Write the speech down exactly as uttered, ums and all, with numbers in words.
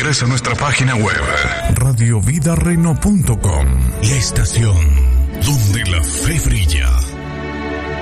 ingresa a nuestra página web radio vida reno punto com, la estación donde la fe brilla.